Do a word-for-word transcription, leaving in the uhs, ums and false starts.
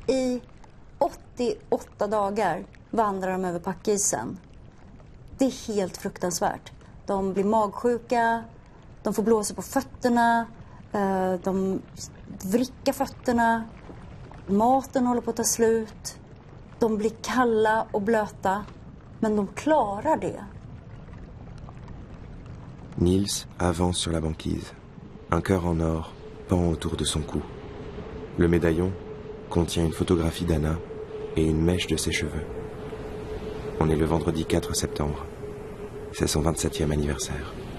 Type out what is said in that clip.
I åttioåtta dagar vandrar de över packisen. Det är helt fruktansvärt. De blir magsjuka, de får blåsa på fötterna, de vrickar fötterna, maten håller på att ta slut, de blir kalla och blöta, men de klarar det. Nils avance sur la banquise. Un cœur en or pend autour de son cou. Le médaillon contient une photographie d'Anna et une mèche de ses cheveux. On est le vendredi quatre septembre. C'est son vingt-septième anniversaire.